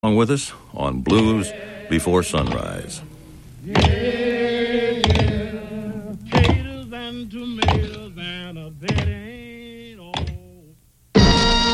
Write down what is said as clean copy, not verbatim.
Along with us on Blues Before Sunrise. Yeah, potatoes and tomatoes and a betting.